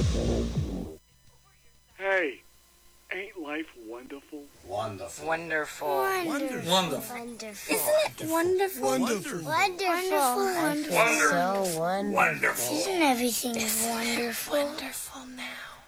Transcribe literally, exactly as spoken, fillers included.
Hey, ain't life wonderful? Wonderful. Wonderful. Wonderful. Wonderful. Wonderful. Isn't it wonderful? Wonderful. Wonderful. Wonderful. Wonderful. So wonderful. Wonderful. Isn't everything wonderful? Wonderful now.